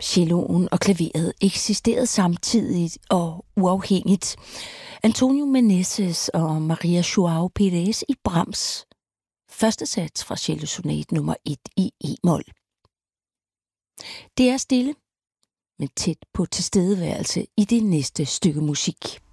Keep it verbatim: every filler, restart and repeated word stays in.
Celloen og klaveret eksisterede samtidigt og uafhængigt. Antonio Meneses og Maria Joao Pérez i Brahms. Første sats fra cellosonate nummer et i e-mol. Det er stille, men tæt på tilstedeværelse i det næste stykke musik.